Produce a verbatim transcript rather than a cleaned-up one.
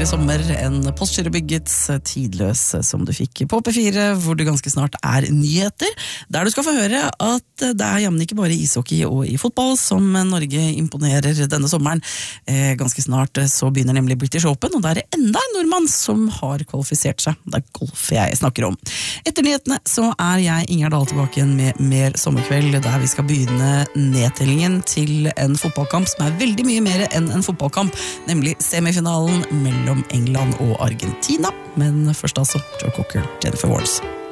deilig sommer, en Postgirobygget tidløs som du fikk på P fire, hvor det ganske snart er nyheter, der du skal få høre at det er jammen ikke bare ishockey og i fotball som Norge imponerer denne sommeren. Eh, ganske snart så begynner nemlig British Open, og der er det enda en nordmann som har kvalifisert seg. Det er golf jeg snakker om. Etter nyhetene så er jeg Ingjerd Dahl tilbake igjen med mer sommerkveld, der vi skal begynne nedtellingen til en fotballkamp som er veldig mye mer enn en fotballkamp, nemlig semifinalen mellom England og Argentina. Men først altså, Joe Cocker, Jennifer Warnes.